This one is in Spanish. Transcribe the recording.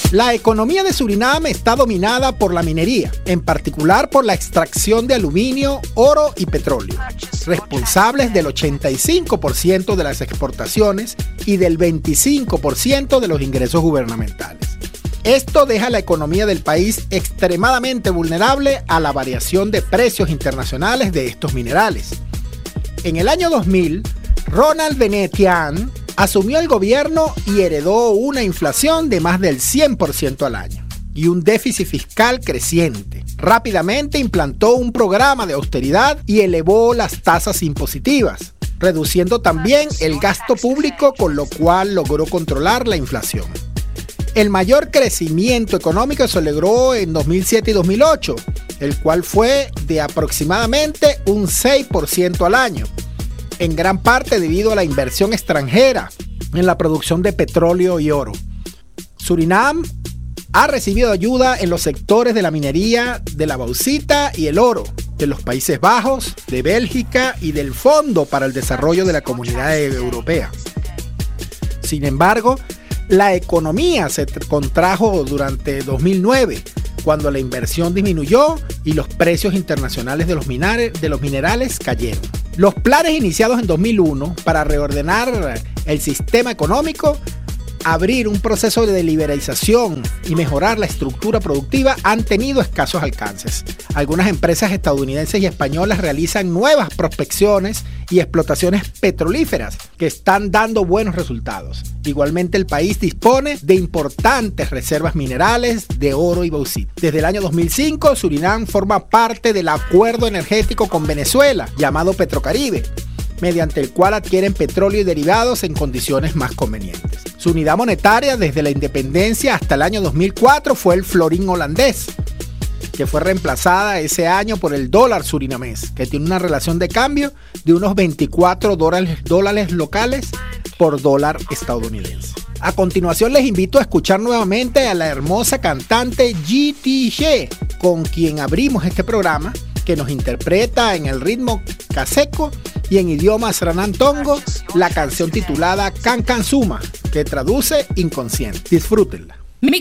La economía de Surinam está dominada por la minería, en particular por la extracción de aluminio, oro y petróleo, responsables del 85% de las exportaciones y del 25% de los ingresos gubernamentales. Esto deja la economía del país extremadamente vulnerable a la variación de precios internacionales de estos minerales. En el año 2000, Ronald Venetian asumió el gobierno y heredó una inflación de más del 100% al año y un déficit fiscal creciente. Rápidamente implantó un programa de austeridad y elevó las tasas impositivas, reduciendo también el gasto público, con lo cual logró controlar la inflación. El mayor crecimiento económico se logró en 2007 y 2008, el cual fue de aproximadamente un 6% al año, en gran parte debido a la inversión extranjera en la producción de petróleo y oro. Surinam ha recibido ayuda en los sectores de la minería, de la bauxita y el oro, de los Países Bajos, de Bélgica y del Fondo para el Desarrollo de la Comunidad Europea. Sin embargo, la economía se contrajo durante 2009, cuando la inversión disminuyó y los precios internacionales de los minerales cayeron. Los planes iniciados en 2001 para reordenar el sistema económico, abrir un proceso de liberalización y mejorar la estructura productiva han tenido escasos alcances. Algunas empresas estadounidenses y españolas realizan nuevas prospecciones y explotaciones petrolíferas que están dando buenos resultados. Igualmente, el país dispone de importantes reservas minerales de oro y bauxita. Desde el año 2005, Surinam forma parte del acuerdo energético con Venezuela, llamado Petrocaribe, mediante el cual adquieren petróleo y derivados en condiciones más convenientes. Su unidad monetaria desde la independencia hasta el año 2004 fue el florín holandés, que fue reemplazada ese año por el dólar surinamés, que tiene una relación de cambio de unos 24 dólares locales por dólar estadounidense. A continuación les invito a escuchar nuevamente a la hermosa cantante GTG, con quien abrimos este programa, que nos interpreta en el ritmo caseco y en idioma sranantongo la canción titulada Cancan Suma, que traduce inconsciente. Disfrútenla.